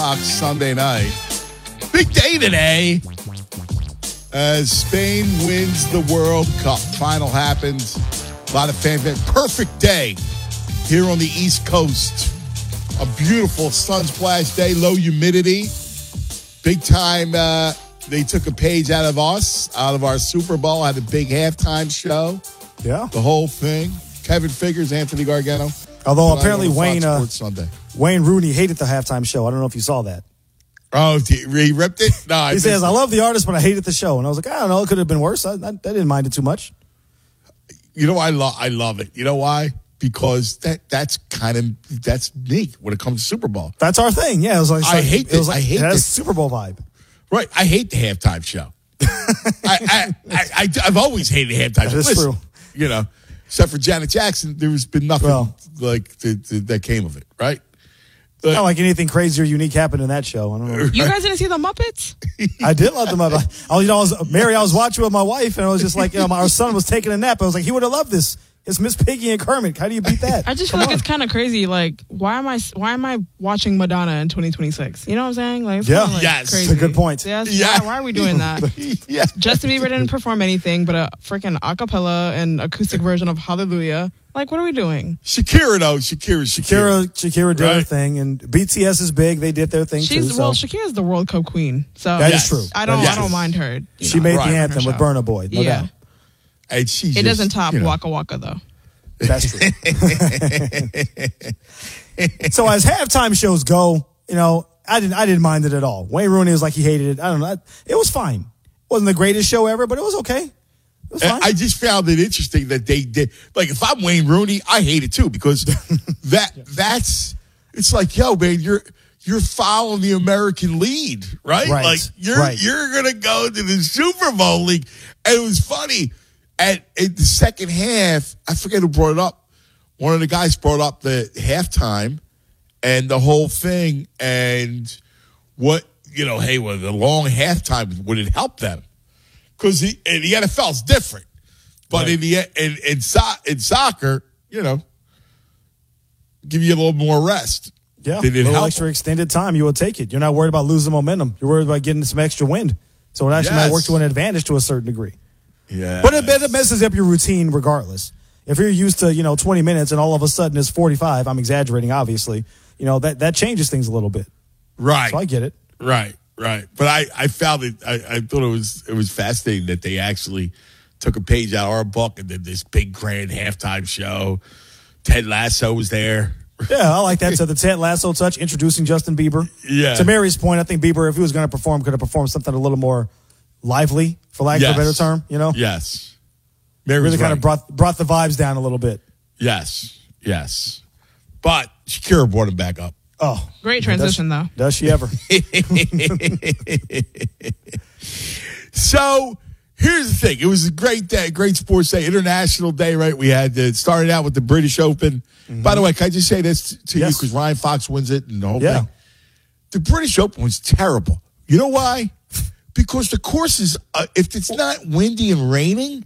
Sunday night. Big day today as Spain wins the World Cup. Final happens. A lot of fanfare. Perfect day here on the East Coast. A beautiful sun-splashed day, low humidity. Big time. They took a page out of us, out of our Super Bowl. Had a big halftime show. Yeah. The whole thing. Kevin Figures, Anthony Gargano. Although apparently Wayne Rooney hated the halftime show. I don't know if you saw that. Oh, he ripped it? No, he says, I love the artist, but I hated the show. And I was like, I don't know. It could have been worse. I didn't mind it too much. You know, I love it. You know why? Because that's me when it comes to Super Bowl. That's our thing. Yeah. It was like, I hate this. I hate this Super Bowl vibe. Right. I hate the halftime show. I've always hated halftime show. That's true. You know, except for Janet Jackson, there's been nothing that came of it, right? But, not like anything crazy or unique happened in that show. I don't know. You guys didn't see the Muppets? I did love the Muppets. I was watching with my wife, and I was just like, our son was taking a nap. I was like, he would have loved this. It's Miss Piggy and Kermit. How do you beat that? I just feel like it's kind of crazy. Like, why am I watching Madonna in 2026? You know what I'm saying? Like, it's yes, crazy. That's a good point. Yes, yeah. Why are we doing that? Yeah. Justin Bieber didn't perform anything but a freaking acapella and acoustic version of Hallelujah. Like, what are we doing? Shakira, though. Shakira did her thing, and BTS is big. They did their thing too. Well, Shakira's the World Cup queen, so that is true. I don't mind her. She made the anthem with Burna Boy. No doubt. And it doesn't top Waka Waka though. That's true. So as halftime shows go, I didn't mind it at all. Wayne Rooney was like he hated it. I don't know. It was fine. It wasn't the greatest show ever, but it was okay. It was fine. I just found it interesting that they did. Like, if I'm Wayne Rooney, I hate it too because it's like, yo, man, you're following the American lead, right? Like you're gonna go to the Super Bowl league, and it was funny. At the second half, I forget who brought it up. One of the guys brought up the halftime and the whole thing, and what the long halftime, would it help them? Because the NFL's different, but in soccer, give you a little more rest. Yeah, a little extra extended time, you will take it. You're not worried about losing momentum. You're worried about getting some extra wind. So it actually might work to an advantage to a certain degree. Yeah, but it messes up your routine regardless. If you're used to 20 minutes and all of a sudden it's 45, I'm exaggerating, obviously. That changes things a little bit. Right. So I get it. Right. But I found it. I thought it was fascinating that they actually took a page out of our book and did this big grand halftime show. Ted Lasso was there. Yeah, I like that. So the Ted Lasso touch, introducing Justin Bieber. Yeah. To Mary's point, I think Bieber, if he was going to perform, could have performed something a little more lively, for lack of a better term, Yes. Mary's really kind of brought the vibes down a little bit. Yes. But Shakira brought him back up. Oh. Great transition, though. Does she ever? So, here's the thing. It was a great day, great sports day, international day, right? We had started out with the British Open. Mm-hmm. By the way, can I just say this to you? Because Ryan Fox wins it and the whole thing. The British Open was terrible. You know why? Because the course is, if it's not windy and raining,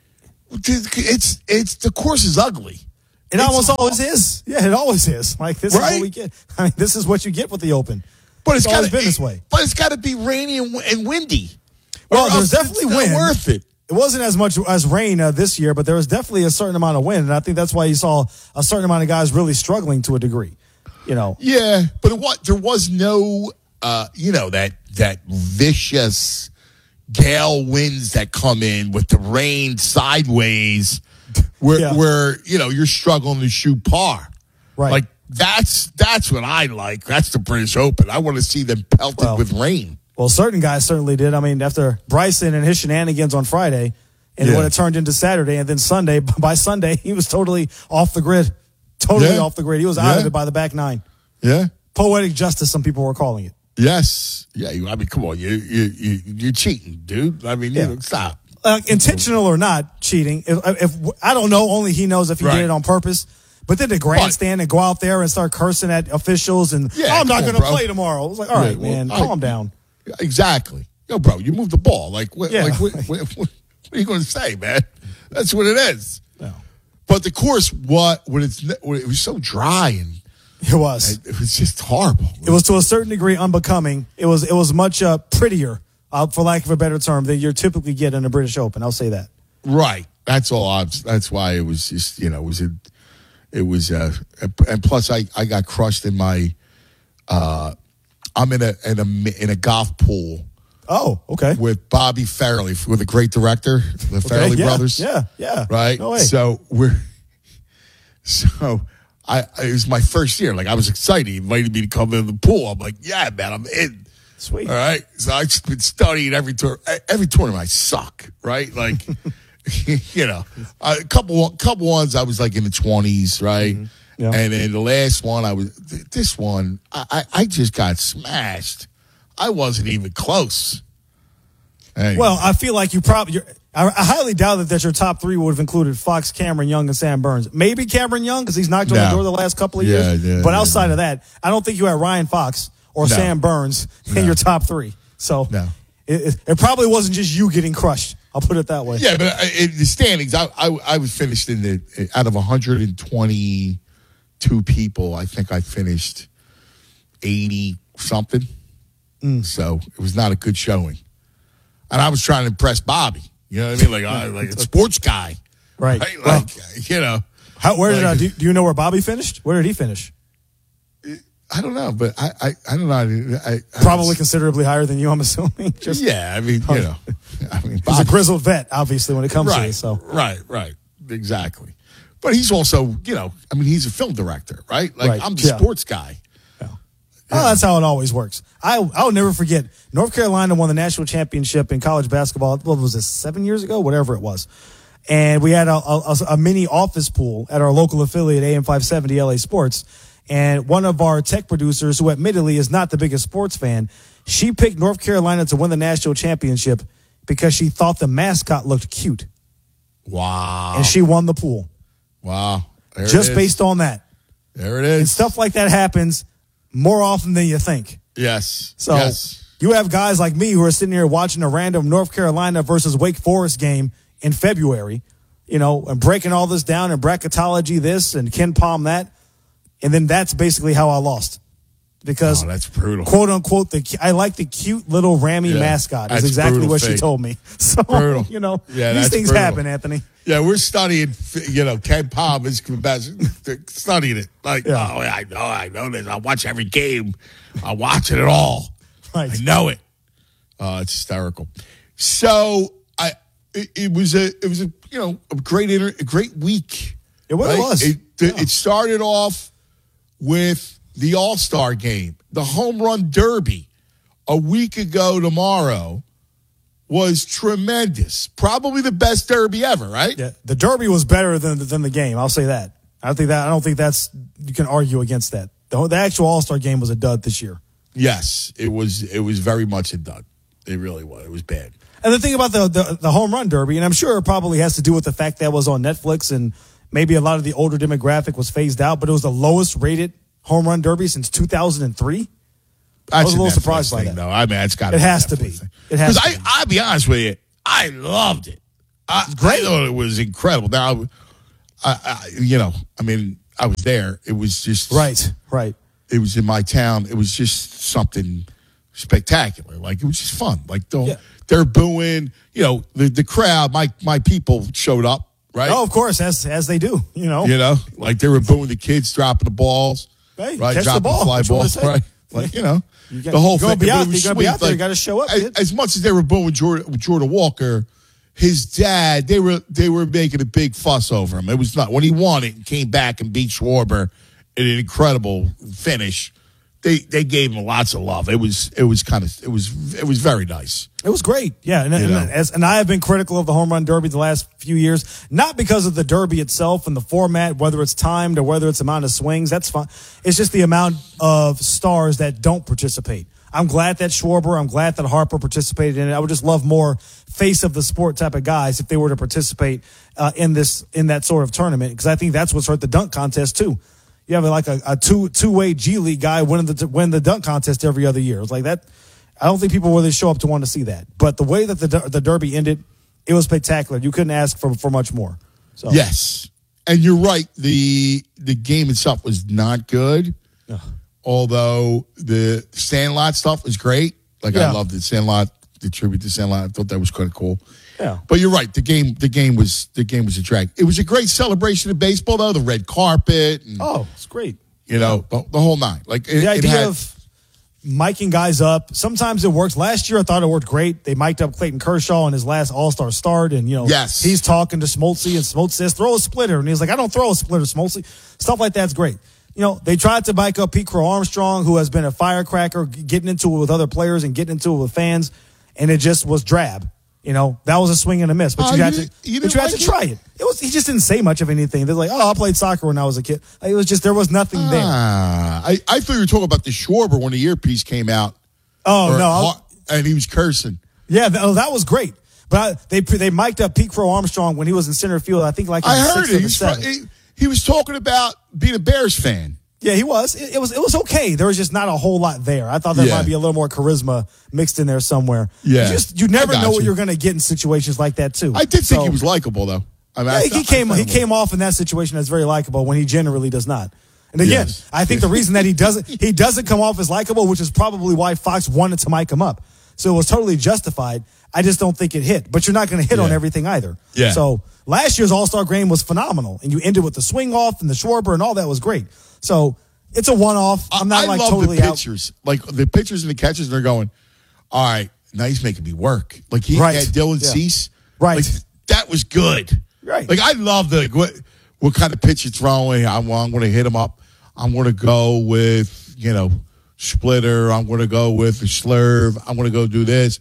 the course is ugly. It almost always is. Yeah, it always is. Like, this is what we get. I mean, this is what you get with the Open. But it's always been this way. But it's got to be rainy and windy. Well, there's definitely wind. Worth it. It wasn't as much as rain this year, but there was definitely a certain amount of wind, and I think that's why you saw a certain amount of guys really struggling to a degree. Yeah, but there was no, that vicious gale winds that come in with the rain sideways, where you're struggling to shoot par. Right. Like that's what I like. That's the British Open. I want to see them pelted with rain. Well, certain guys certainly did. I mean, after Bryson and his shenanigans on Friday, and what it turned into Saturday, and then Sunday, by Sunday, he was totally off the grid. Totally off the grid. He was out of it by the back nine. Yeah. Poetic justice, some people were calling it. Yes. Yeah. I mean, come on. You're cheating, dude. I mean, stop. Intentional or not cheating. If I don't know, only he knows if he did it on purpose. But then the grandstand and go out there and start cursing at officials and I'm not going to play tomorrow. I was like, all right, man, calm down. Exactly. Yo, bro, you moved the ball. Like, what are you going to say, man? That's what it is. No. But the course, when it was so dry and It was. It was just horrible. It was to a certain degree unbecoming. It was much prettier, for lack of a better term, than you typically get in a British Open. I'll say that. Right. That's all. That's why it was just, and plus I got crushed in my. I'm in a golf pool. Oh, okay. With Bobby Farrelly, with a great director, the Farrelly brothers. Yeah. Right. No way. So it was my first year. Like, I was excited. He invited me to come in the pool. I'm like, yeah, man, I'm in. Sweet. All right. So I've just been studying every tournament. I suck. Right. Like, a couple ones I was like in the 20s. Right. Mm-hmm. Yeah. And then the last one, I just got smashed. I wasn't even close. Anyway. Well, I feel like I highly doubt that your top three would have included Fox, Cameron Young, and Sam Burns. Maybe Cameron Young, because he's knocked on the door the last couple of years. But outside of that, I don't think you had Ryan Fox or Sam Burns in your top three. So it probably wasn't just you getting crushed. I'll put it that way. Yeah, but in the standings, I was finished out of 122 people. I think I finished 80-something. So it was not a good showing. And I was trying to impress Bobby. You know what I mean? Like a sports guy. Right. Like, do you know where Bobby finished? Where did he finish? I don't know, but I don't know. Probably considerably higher than you, I'm assuming. He's a grizzled vet, obviously, when it comes to it. So. Right. Exactly. But he's also, he's a film director, right? Like, I'm the sports guy. Oh, that's how it always works. I'll never forget. North Carolina won the national championship in college basketball. What was this, 7 years ago? Whatever it was. And we had a mini office pool at our local affiliate, AM 570 LA Sports. And one of our tech producers, who admittedly is not the biggest sports fan, she picked North Carolina to win the national championship because she thought the mascot looked cute. Wow. And she won the pool. Wow. Just based on that. There it is. And stuff like that happens more often than you think. Yes. So you have guys like me who are sitting here watching a random North Carolina versus Wake Forest game in February, and breaking all this down and bracketology this and Ken Palm that. And then that's basically how I lost. Because that's brutal. Quote unquote, I like the cute little Rami mascot is exactly what she told me. So, brutal. These things happen, Anthony. Yeah, we're studying, Ken Palm is studying it. Like, I know this. I watch every game. I watch it all. Right. I know it. It's hysterical. So it was a great week. It was. It started off with the All-Star game, the Home Run Derby, a week ago tomorrow. Was tremendous. Probably the best derby ever, right? Yeah, the derby was better than the game. I'll say that. I don't think that's you can argue against that. The actual All-Star game was a dud this year. Yes, it was very much a dud. It really was. It was bad. And the thing about the home run derby, and I'm sure it probably has to do with the fact that it was on Netflix and maybe a lot of the older demographic was phased out, but it was the lowest rated home run derby since 2003. I was a little surprised by that. No, I mean, it's got to be. It has to be. It has to be. I'll be honest with you, I loved it. I thought it was incredible. Now, I was there. It was just right. It was in my town. It was just something spectacular. Like, it was just fun. Like, they're booing. The crowd. My people showed up. Right. Oh, of course, as they do. Like they were booing the kids dropping the balls. Hey, right, catch dropping the ball. Fly balls. Right. Like, the whole thing. You're going to be out there. You got to show up. As much as they were booing Jordan Walker, his dad, they were making a big fuss over him. It was not when he won it and came back and beat Schwarber in an incredible finish. They gave him lots of love. It was very nice. It was great. Yeah. And I have been critical of the home run derby the last few years, not because of the derby itself and the format, whether it's timed or whether it's amount of swings. That's fine. It's just the amount of stars that don't participate. I'm glad that Schwarber, I'm glad that Harper participated in it. I would just love more face of the sport type of guys if they were to participate in that sort of tournament, because I think that's what's hurt the dunk contest too. You have like a two-way G League guy win the dunk contest every other year. It's like that. I don't think people really show up to want to see that. But the way that the derby ended, it was spectacular. You couldn't ask for much more. So. Yes, and you're right. The game itself was not good. Although the Sandlot stuff was great. Like, I loved the tribute to Sandlot. I thought that was kind of cool. Yeah. But you're right. The game was a drag. It was a great celebration of baseball, though. The red carpet. And, it's great. You know, the whole nine. Like, the idea of miking guys up. Sometimes it works. Last year, I thought it worked great. They mic'd up Clayton Kershaw in his last All-Star start, and he's talking to Smoltz, and Smoltz says, "Throw a splitter," and he's like, "I don't throw a splitter, Smoltz." Stuff like that's great. They tried to mic up Pete Crow Armstrong, who has been a firecracker, getting into it with other players and getting into it with fans, and it just was drab. That was a swing and a miss, but you had to try it. He just didn't say much of anything. They're like, "Oh, I played soccer when I was a kid." It was just, there was nothing there. I thought you were talking about the Schwarber when the earpiece came out. Oh, no. And he was cursing. Yeah, that was great. But they mic'd up Pete Crow Armstrong when he was in center field, I think in I heard it. He was talking about being a Bears fan. Yeah, he was. It was okay. There was just not a whole lot there. I thought there might be a little more charisma mixed in there somewhere. Yeah, you never know what you're going to get in situations like that too. I did think he was likable though. He came off in that situation as very likable when he generally does not. And again, I think the reason that he doesn't come off as likable, which is probably why Fox wanted to mic him up. So it was totally justified. I just don't think it hit. But you're not going to hit on everything either. Yeah. So last year's All-Star game was phenomenal, and you ended with the swing off and the Schwarber and all that was great. So it's a one-off. I'm not I love totally the pitchers. Like the pitchers and the catchers, they're going, all right, now he's making me work. Like he had Dylan Cease. Right. Like, that was good. Right. Like I love what kind of pitch you're throwing. I'm going to hit him up. I'm going to go with, splitter. I'm going to go with a slurve. I'm going to go do this.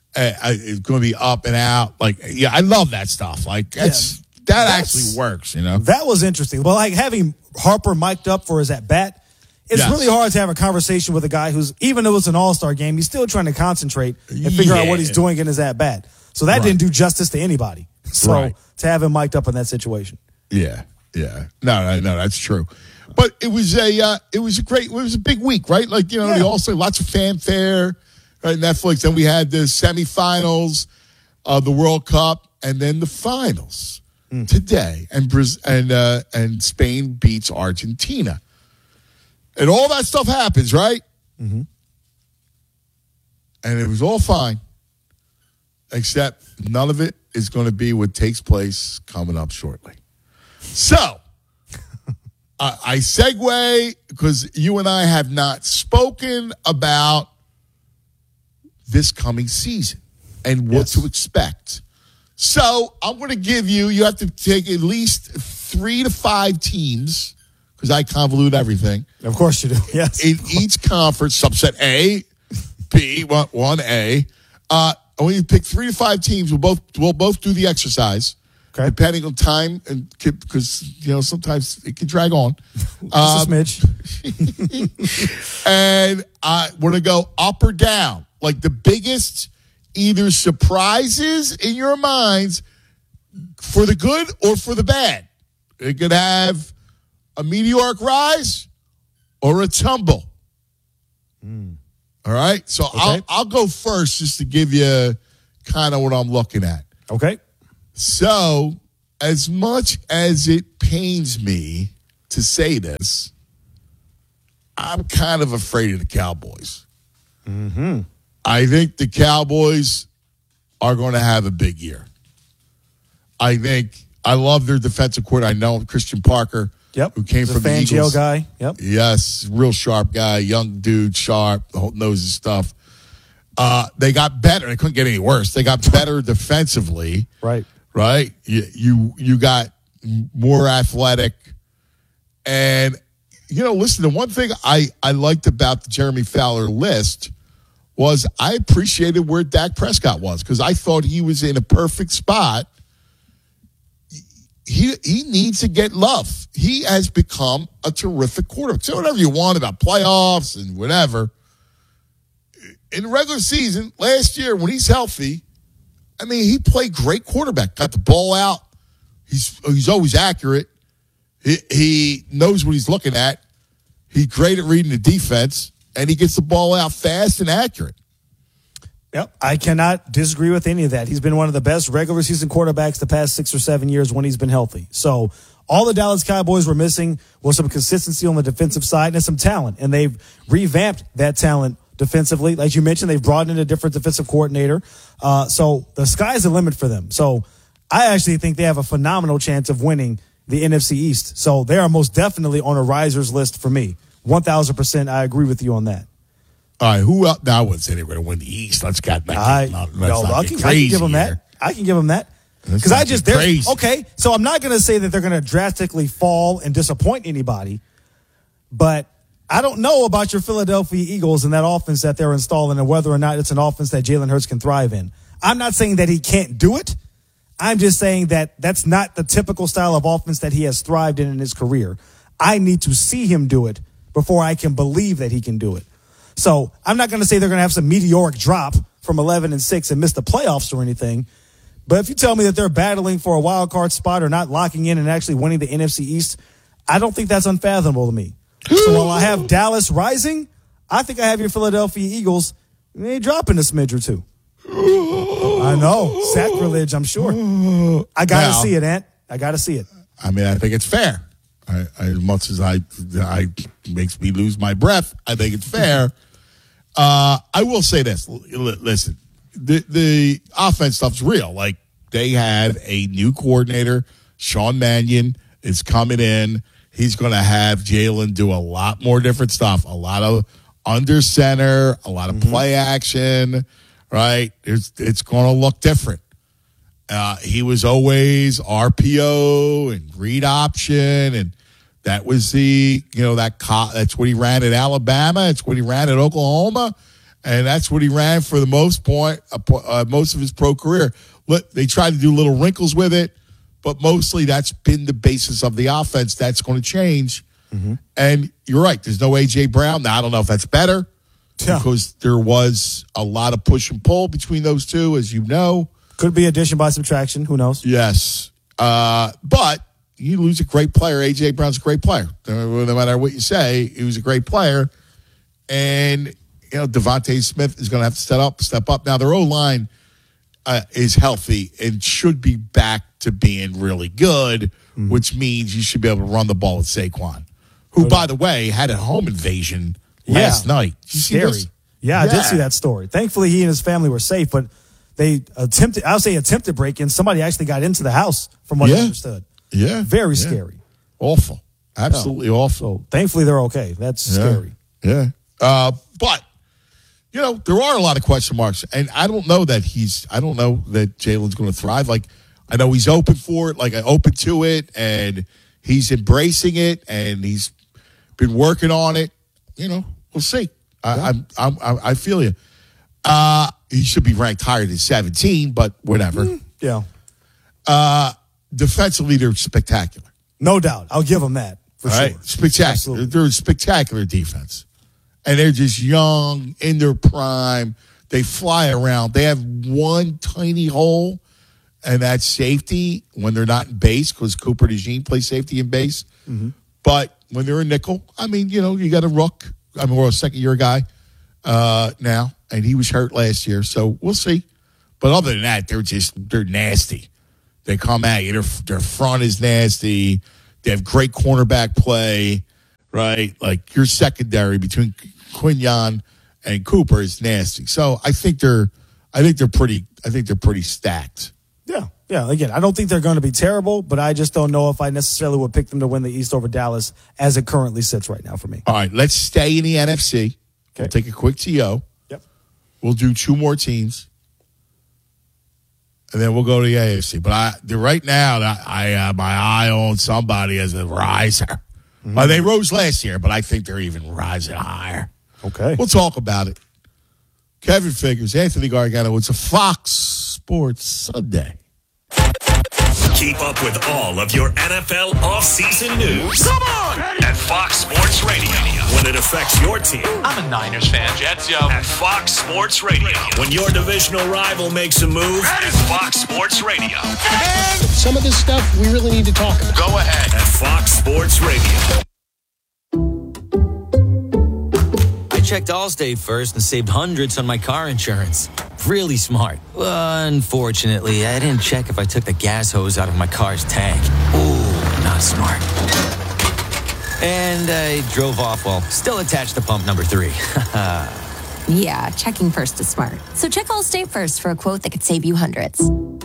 It's going to be up and out. Like, I love that stuff. Like that actually works, That was interesting. Well, like having Harper mic'd up for his at-bat, it's really hard to have a conversation with a guy who's, even though it's an all-star game, he's still trying to concentrate and figure out what he's doing in his at-bat. So that didn't do justice to anybody. So to have him mic'd up in that situation. Yeah. Yeah. No, that's true. But it was a big week, right? Like, they also lots of fanfare, right? Netflix. Then we had the semifinals of the World Cup and then the finals today. And Spain beats Argentina. And all that stuff happens, right? Mm-hmm. And it was all fine. Except none of it is going to be what takes place coming up shortly. So, I segue because you and I have not spoken about this coming season and what to expect. So, I'm going to give you have to take at least 3 to 5 teams because I convolute everything. Of course you do, yes. In each conference, subset A, B, 1A. I want you to pick 3 to 5 teams. We'll both do the exercise. Okay. Depending on time, and because sometimes it can drag on. Just a smidge. And I want to go up or down, like the biggest either surprises in your minds for the good or for the bad. It could have a meteoric rise or a tumble. All right, so okay. I'll go first just to give you kind of what I'm looking at. Okay. So, as much as it pains me to say this, I'm kind of afraid of the Cowboys. Mm-hmm. I think the Cowboys are going to have a big year. I love their defensive coordinator. I know Christian Parker, who came from the Eagles. Guy. Yep. Yes, real sharp guy, young dude, sharp, knows his stuff. They got better. They couldn't get any worse. They got better defensively. Right. Right? You got more athletic. And, listen, the one thing I liked about the Jeremy Fowler list was I appreciated where Dak Prescott was because I thought he was in a perfect spot. He needs to get love. He has become a terrific quarterback. Say whatever you want about playoffs and whatever. In the regular season, last year when he's healthy, he played great quarterback. Got the ball out. He's always accurate. He knows what he's looking at. He's great at reading the defense, and he gets the ball out fast and accurate. Yep, I cannot disagree with any of that. He's been one of the best regular season quarterbacks the past 6 or 7 years when he's been healthy. So All the Dallas Cowboys were missing was some consistency on the defensive side and some talent, and they've revamped that talent defensively. Like you mentioned, they've brought in a different defensive coordinator. So the sky's the limit for them. So I actually think they have a phenomenal chance of winning the NFC East. So they are most definitely on a risers list for me. 1,000%. I agree with you on that. All right, who else? Now I wouldn't say they were going to win the East. Let's get I can give them that. I can give them that. Because okay, so I'm not going to say that they're going to drastically fall and disappoint anybody, but I don't know about your Philadelphia Eagles and that offense that they're installing and whether or not it's an offense that Jalen Hurts can thrive in. I'm not saying that he can't do it. I'm just saying that that's not the typical style of offense that he has thrived in his career. I need to see him do it before I can believe that he can do it. So I'm not going to say they're going to have some meteoric drop from 11-6 and miss the playoffs or anything. But if you tell me that they're battling for a wild card spot or not locking in and actually winning the NFC East, I don't think that's unfathomable to me. So while I have Dallas rising, I think I have your Philadelphia Eagles dropping a smidge or two. I know. Sacrilege, I'm sure. I got to see it, Ant. I got to see it. I mean, I think it's fair. As much as I makes me lose my breath, I think it's fair. I will say this. Listen, the offense stuff's real. Like, they had a new coordinator. Sean Mannion is coming in. He's going to have Jalen do a lot more different stuff. A lot of under center, a lot of play action, right? It's going to look different. He was always RPO and read option, and that was that's what he ran at Alabama. It's what he ran at Oklahoma, and that's what he ran for the most of his pro career. They tried to do little wrinkles with it, but mostly that's been the basis of the offense. That's going to change. Mm-hmm. And you're right. There's no A.J. Brown. Now, I don't know if that's better because there was a lot of push and pull between those two, as you know. Could be addition by subtraction. Who knows? Yes. But you lose a great player. A.J. Brown's a great player. No matter what you say, he was a great player. And, Devontae Smith is going to have to step up. Now, their O-line is healthy and should be back to being really good, which means you should be able to run the ball with Saquon, who, by the way, had a home invasion last night. Did you see this? Yeah, I did see that story. Thankfully, he and his family were safe, but they attempted break-in. Somebody actually got into the house, from what I understood. Yeah. Very scary. Awful. Absolutely awful. So thankfully, they're okay. That's scary. Yeah. But, there are a lot of question marks, and I don't know that Jalen's going to thrive. Like, I know he's open for it, open to it, and he's embracing it, and he's been working on it. We'll see. I feel you. He should be ranked higher than 17, but whatever. Yeah. Defensively, they're spectacular. No doubt. I'll give them that for sure. Right? Spectacular. Absolutely. They're a spectacular defense. And they're just young, in their prime. They fly around. They have one tiny hole, and that's safety when they're not in base, because Cooper DeJean plays safety in base. Mm-hmm. But when they're in nickel, you got a Rook. We're a second-year guy now, and he was hurt last year, so we'll see. But other than that, they're nasty. They come at you. Their front is nasty. They have great cornerback play, right? Like, your secondary between Quinyon and Cooper is nasty. So I think they're pretty stacked. Yeah. Yeah. Again, I don't think they're going to be terrible, but I just don't know if I necessarily would pick them to win the East over Dallas as it currently sits right now for me. All right, let's stay in the NFC. Okay. We'll take a quick TO. Yep. We'll do two more teams. And then we'll go to the AFC. But right now, I have my eye on somebody as a riser. Mm-hmm. Well, they rose last year, but I think they're even rising higher. Okay. We'll talk about it. Kevin Figures, Anthony Gargano. It's a Fox Sports Sunday. Keep up with all of your NFL offseason news. Come on! At Fox Sports Radio. When it affects your team. I'm a Niners fan. Jets, yo. At Fox Sports Radio. When your divisional rival makes a move. At Fox Sports Radio. And some of this stuff we really need to talk about. Go ahead. At Fox Sports Radio. I checked Allstate first and saved hundreds on my car insurance. Really smart. Unfortunately, I didn't check if I took the gas hose out of my car's tank. Ooh, not smart. And I drove off while still attached to pump number 3. Yeah, checking first is smart. So check Allstate first for a quote that could save you hundreds.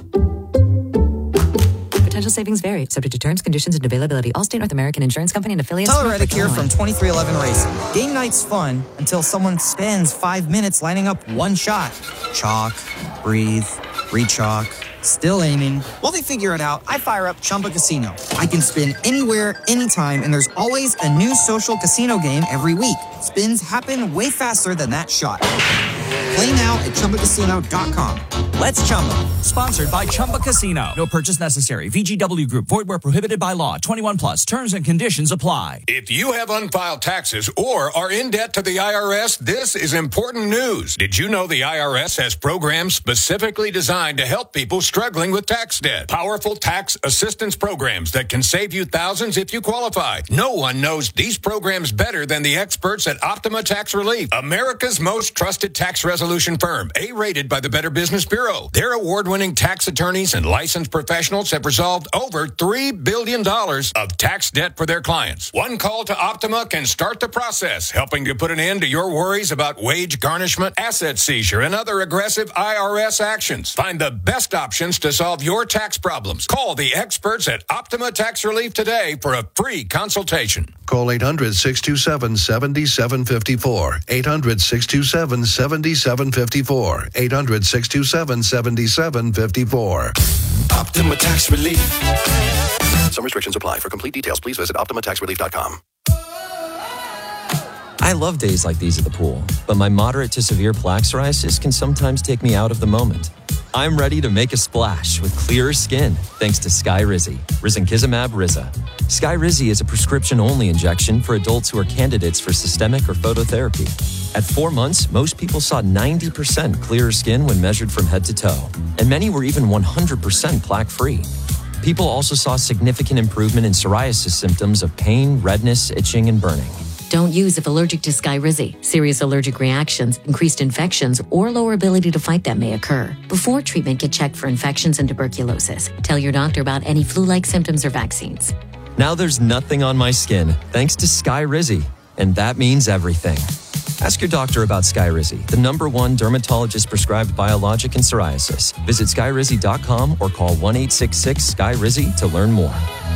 Potential savings vary, subject to terms, conditions, and availability. Allstate North American Insurance Company and affiliates. Tyler Reddick here from 2311 Racing. Game night's fun until someone spends 5 minutes lining up one shot. Chalk, breathe, re-chalk, still aiming. While they figure it out, I fire up Chumba Casino. I can spin anywhere, anytime, and there's always a new social casino game every week. Spins happen way faster than that shot. Play now at ChumbaCasino.com. Let's Chumba. Sponsored by Chumba Casino. No purchase necessary. VGW Group. Void where prohibited by law. 21 plus. Terms and conditions apply. If you have unfiled taxes or are in debt to the IRS, this is important news. Did you know the IRS has programs specifically designed to help people struggling with tax debt? Powerful tax assistance programs that can save you thousands if you qualify. No one knows these programs better than the experts at Optima Tax Relief, America's most trusted tax resolution firm, A-rated by the Better Business Bureau. Their award-winning tax attorneys and licensed professionals have resolved over $3 billion of tax debt for their clients. One call to Optima can start the process, helping to put an end to your worries about wage garnishment, asset seizure, and other aggressive IRS actions. Find the best options to solve your tax problems. Call the experts at Optima Tax Relief today for a free consultation. Call 800-627-7754. 800-627-7754. 800-627-7754. Optima Tax Relief. Some restrictions apply. For complete details, please visit OptimaTaxRelief.com. I love days like these at the pool, but my moderate to severe plaque psoriasis can sometimes take me out of the moment. I'm ready to make a splash with clearer skin thanks to Skyrizi, risankizumab Riza. Skyrizi is a prescription-only injection for adults who are candidates for systemic or phototherapy. At 4 months, most people saw 90% clearer skin when measured from head to toe, and many were even 100% plaque-free. People also saw significant improvement in psoriasis symptoms of pain, redness, itching, and burning. Don't use if allergic to Skyrizi. Serious allergic reactions, increased infections, or lower ability to fight them may occur. Before treatment, get checked for infections and tuberculosis. Tell your doctor about any flu-like symptoms or vaccines. Now there's nothing on my skin thanks to Skyrizi, and that means everything. Ask your doctor about Skyrizi, the #1 dermatologist-prescribed biologic in psoriasis. Visit Skyrizi.com or call 1-866-SKY-RIZI to learn more.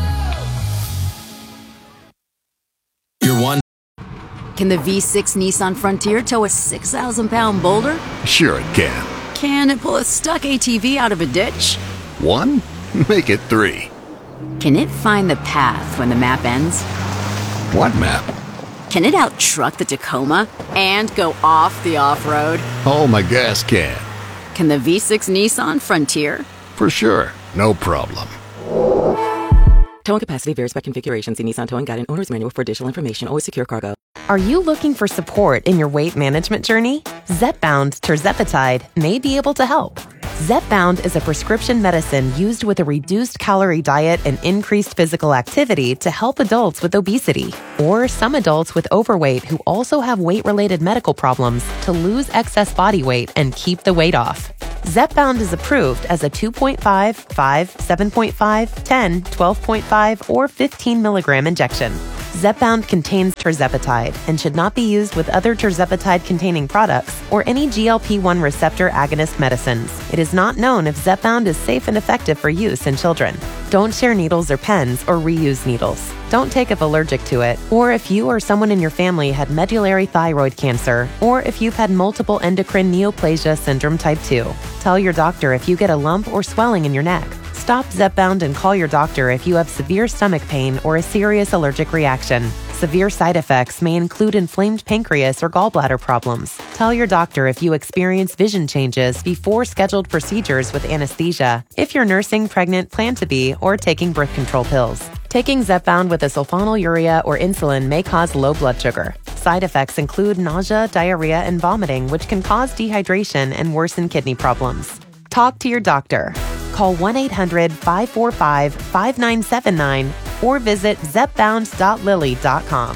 You're one. Can the V6 Nissan Frontier tow a 6,000-pound boulder? Sure it can. Can it pull a stuck ATV out of a ditch? 1? Make it 3. Can it find the path when the map ends? What map? Can it out-truck the Tacoma and go off the off-road? Oh, my gas can. Can the V6 Nissan Frontier? For sure. No problem. Towing capacity varies by configuration. See Nissan Towing Guide and Owner's Manual for additional information. Always secure cargo. Are you looking for support in your weight management journey? Zepbound tirzepatide may be able to help. Zepbound is a prescription medicine used with a reduced calorie diet and increased physical activity to help adults with obesity or some adults with overweight who also have weight-related medical problems to lose excess body weight and keep the weight off. Zepbound is approved as a 2.5, 5, 7.5, 10, 12.5, or 15 milligram injection. Zepbound contains tirzepatide and should not be used with other tirzepatide-containing products or any GLP-1 receptor agonist medicines. It is not known if Zepbound is safe and effective for use in children. Don't share needles or pens or reuse needles. Don't take if allergic to it, or if you or someone in your family had medullary thyroid cancer, or if you've had multiple endocrine neoplasia syndrome type 2. Tell your doctor if you get a lump or swelling in your neck. Stop Zepbound and call your doctor if you have severe stomach pain or a serious allergic reaction. Severe side effects may include inflamed pancreas or gallbladder problems. Tell your doctor if you experience vision changes before scheduled procedures with anesthesia, if you're nursing, pregnant, plan to be, or taking birth control pills. Taking Zepbound with a sulfonylurea or insulin may cause low blood sugar. Side effects include nausea, diarrhea, and vomiting, which can cause dehydration and worsen kidney problems. Talk to your doctor. Call 1-800-545-5979 or visit zepbound.lilly.com.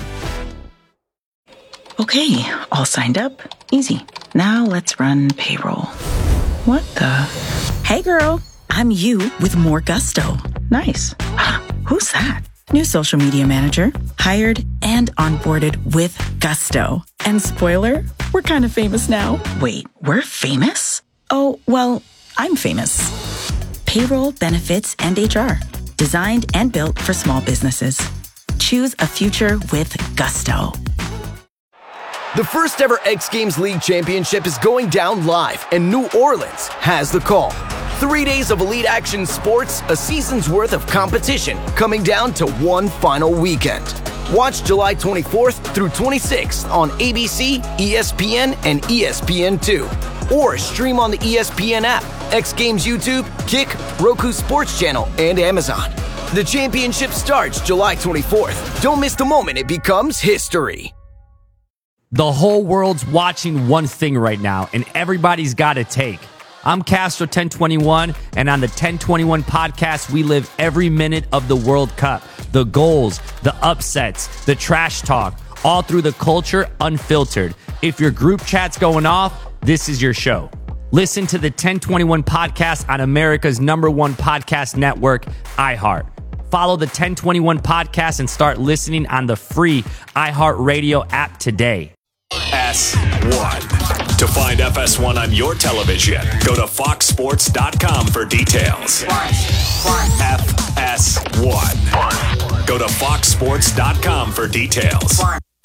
Okay, all signed up. Easy. Now let's run payroll. What the? Hey girl, I'm you with more gusto. Nice. Who's that? New social media manager, hired and onboarded with gusto. And spoiler, we're kind of famous now. Wait, we're famous? Oh, well, I'm famous. Payroll, benefits, and HR. Designed and built for small businesses. Choose a future with gusto. The first ever X Games League Championship is going down live, and New Orleans has the call. 3 days of elite action sports, a season's worth of competition, coming down to one final weekend. Watch July 24th through 26th on ABC, ESPN, and ESPN2. Or stream on the ESPN app, X Games YouTube, Kick, Roku Sports Channel, and Amazon. The championship starts July 24th. Don't miss the moment it becomes history. The whole world's watching one thing right now, and everybody's got a take. I'm Castro 1021, and on the 1021 podcast, we live every minute of the World Cup. The goals, the upsets, the trash talk, all through the culture unfiltered. If your group chat's going off, this is your show. Listen to the 1021 podcast on America's #1 podcast network, iHeart. Follow the 1021 podcast and start listening on the free iHeartRadio app today. FS1. To find FS1 on your television, go to foxsports.com for details. FS1. Go to foxsports.com for details.